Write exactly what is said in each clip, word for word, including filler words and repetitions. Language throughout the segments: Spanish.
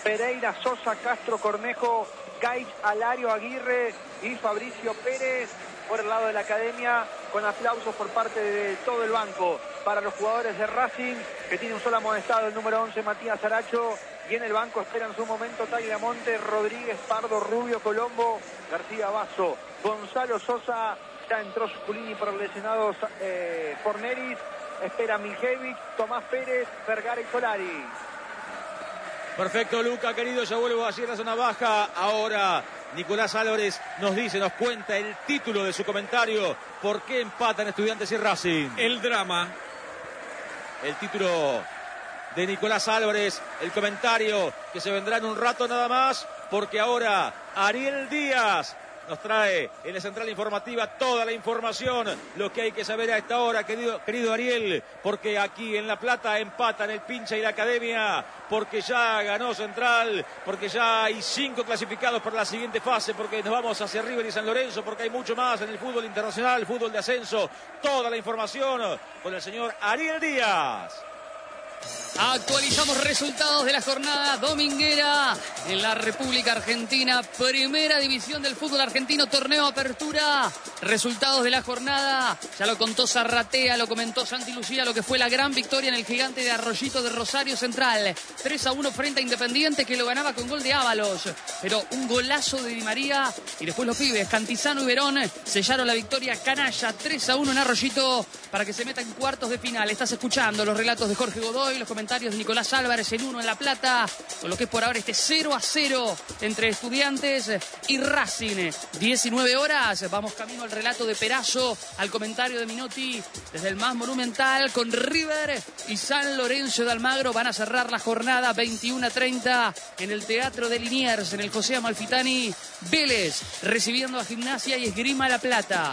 Pereira, Sosa, Castro, Cornejo, Gaich, Alario, Aguirre y Fabricio Pérez. Por el lado de la academia, con aplausos por parte de todo el banco para los jugadores de Racing, que tiene un solo amonestado, el número once, Matías Aracho, y en el banco esperan su momento Tagliamonte, Rodríguez, Pardo, Rubio, Colombo, García Basso, Gonzalo Sosa, ya entró Sculini por lesionados, eh, Forneris, espera Mijevic, Tomás Pérez, Vergara y Solari. Perfecto, Luca, querido, ya vuelvo allí en la zona baja. Ahora Nicolás Álvarez nos dice, nos cuenta el título de su comentario. ¿Por qué empatan Estudiantes y Racing? El drama. El título de Nicolás Álvarez, el comentario que se vendrá en un rato nada más, porque ahora Ariel Díaz nos trae en la central informativa toda la información, lo que hay que saber a esta hora, querido, querido Ariel, porque aquí en La Plata empatan el Pincha y la Academia, porque ya ganó Central, porque ya hay cinco clasificados para la siguiente fase, porque nos vamos hacia River y San Lorenzo, porque hay mucho más en el fútbol internacional, el fútbol de ascenso, toda la información con el señor Ariel Díaz. Actualizamos resultados de la jornada dominguera en la República Argentina, primera división del fútbol argentino, torneo apertura. Resultados de la jornada, ya lo contó Zarratea, lo comentó Santi Lucía, lo que fue la gran victoria en el Gigante de Arroyito de Rosario Central. tres a uno frente a Independiente, que lo ganaba con gol de Ábalos, pero un golazo de Di María y después los pibes, Cantizano y Verón, sellaron la victoria canalla, tres a uno en Arroyito para que se meta en cuartos de final. Estás escuchando los relatos de Jorge Godoy, los comentarios de Nicolás Álvarez, en uno en La Plata, con lo que es por ahora este cero a cero entre Estudiantes y Racing. diecinueve horas, vamos camino al relato de Perazo, al comentario de Minotti desde el más monumental, con River y San Lorenzo de Almagro. Van a cerrar la jornada veintiuno a treinta en el Teatro de Liniers, en el José Amalfitani. Vélez recibiendo a Gimnasia y Esgrima La Plata.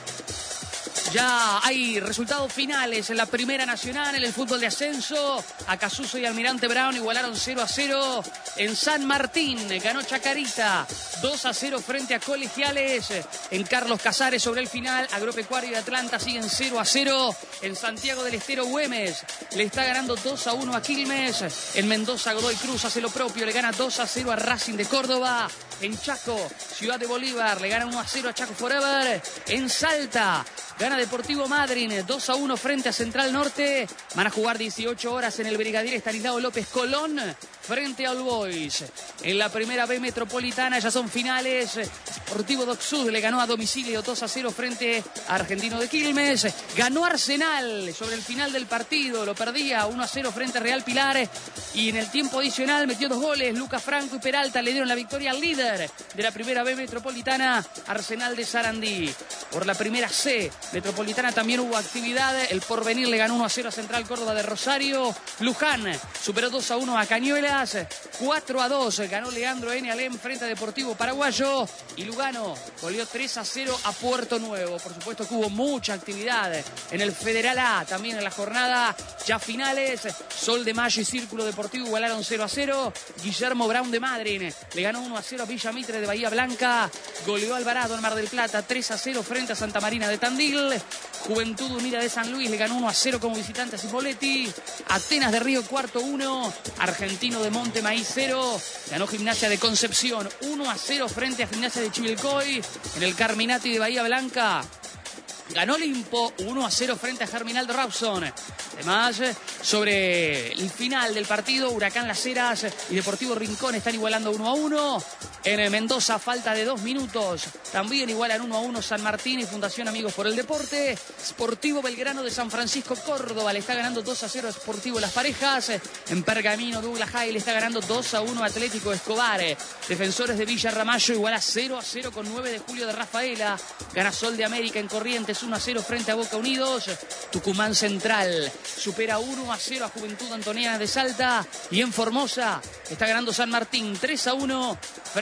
Ya hay resultados finales en la Primera Nacional, en el fútbol de ascenso. Acasuso y Almirante Brown igualaron cero a cero. En San Martín ganó Chacarita dos a cero frente a Colegiales. En Carlos Casares sobre el final, Agropecuario y Atlanta siguen cero a cero. En Santiago del Estero, Güemes le está ganando dos a uno a Quilmes. En Mendoza, Godoy Cruz hace lo propio, le gana dos a cero a Racing de Córdoba. En Chaco, Ciudad de Bolívar, le gana uno a cero a Chaco Forever. En Salta, gana Deportivo Madryn dos a uno frente a Central Norte. Van a jugar dieciocho horas en el Brigadier Estanislao López Colón frente a All Boys. En la Primera B Metropolitana ya son finales. Sportivo Doc Sud le ganó a domicilio dos a cero frente a Argentino de Quilmes. Ganó Arsenal sobre el final del partido, lo perdía uno a cero frente a Real Pilar. Y en el tiempo adicional metió dos goles. Lucas Franco y Peralta le dieron la victoria al líder de la Primera B Metropolitana, Arsenal de Sarandí. Por la Primera C Metropolitana también hubo actividad. El Porvenir le ganó uno a cero a Central Córdoba de Rosario. Luján superó dos a uno a Cañuelas. cuatro a dos ganó Leandro N. Alem frente a Deportivo Paraguayo. Y Lugano goleó tres a cero a Puerto Nuevo. Por supuesto que hubo mucha actividad en el Federal A también en la jornada. Ya finales, Sol de Mayo y Círculo Deportivo igualaron cero a cero. Guillermo Brown de Madryn le ganó uno a cero a Villa Mitre de Bahía Blanca. Goleó Alvarado en Mar del Plata tres a cero frente a Santa Marina de Tandil. Juventud Unida de San Luis le ganó uno a cero como visitante a Cipolletti. Atenas de Río Cuarto uno. Argentino de Monte Maíz cero. Ganó Gimnasia de Concepción uno a cero frente a Gimnasia de Chivilcoy. En el Carminati de Bahía Blanca ganó Olimpo uno a cero frente a Germinal de Rawson. Además, sobre el final del partido, Huracán Las Heras y Deportivo Rincón están igualando uno a uno. En Mendoza, falta de dos minutos, también igualan uno a uno San Martín y Fundación Amigos por el Deporte. Sportivo Belgrano de San Francisco Córdoba le está ganando dos a cero a Sportivo Las Parejas. En Pergamino, Douglas High le está ganando dos a uno Atlético Escobar. Defensores de Villa Ramallo iguala cero a cero con nueve de Julio de Rafaela. Gana Sol de América en Corrientes uno a cero frente a Boca Unidos. Tucumán Central supera uno a cero a Juventud Antoniana de Salta. Y en Formosa está ganando San Martín tres a uno frente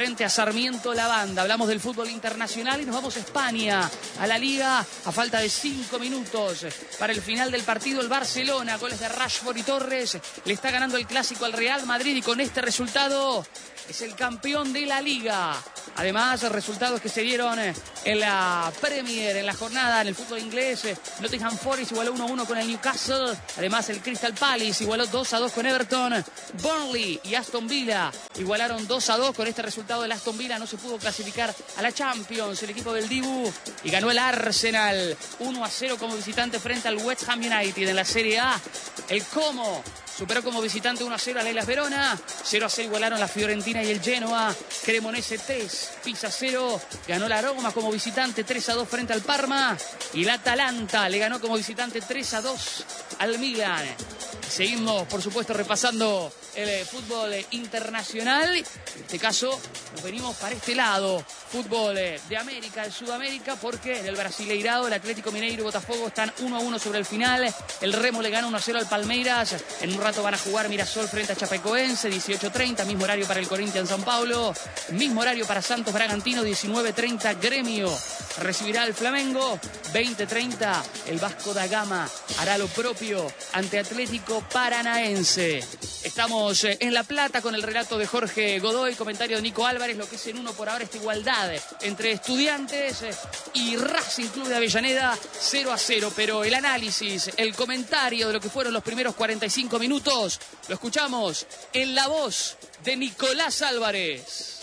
frente a Sarmiento La Banda. Hablamos del fútbol internacional y nos vamos a España, a la Liga, a falta de cinco minutos para el final del partido. El Barcelona, goles de Rashford y Torres, le está ganando el clásico al Real Madrid y con este resultado es el campeón de la Liga. Además, resultados que se dieron en la Premier, en la jornada, en el fútbol inglés. Nottingham Forest igualó uno a uno con el Newcastle. Además, el Crystal Palace igualó dos a dos con Everton. Burnley y Aston Villa igualaron dos a dos. Con este resultado, el Aston Villa no se pudo clasificar a la Champions, el equipo del Dibu. Y ganó el Arsenal uno a cero como visitante frente al West Ham United en la Serie A. El Como superó como visitante uno a cero a la Hellas Verona. cero a cero igualaron la Fiorentina y el Genoa. Cremonese tres, Pisa cero. Ganó la Roma como visitante tres a dos frente al Parma. Y la Atalanta le ganó como visitante tres a dos al Milan. Seguimos, por supuesto, repasando el eh, fútbol eh, internacional. En este caso, nos venimos para este lado. Fútbol eh, de América, de Sudamérica, porque en el Brasileirado, el Atlético Mineiro y Botafogo están uno a uno sobre el final. El Remo le gana uno a cero al Palmeiras. En un rato van a jugar Mirasol frente a Chapecoense, dieciocho treinta. Mismo horario para el Corinthians San Paulo. Mismo horario para Santos Bragantino, diecinueve treinta. Gremio recibirá al Flamengo. veinte treinta. El Vasco da Gama hará lo propio ante Atlético Paranaense. Estamos en La Plata con el relato de Jorge Godoy, comentario de Nico Álvarez, lo que es en uno por ahora esta igualdad entre Estudiantes y Racing Club de Avellaneda, cero a cero, pero el análisis, el comentario de lo que fueron los primeros cuarenta y cinco minutos, lo escuchamos en la voz de Nicolás Álvarez.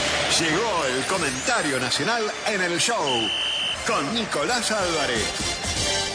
Llegó el comentario nacional en el show con Nicolás Álvarez.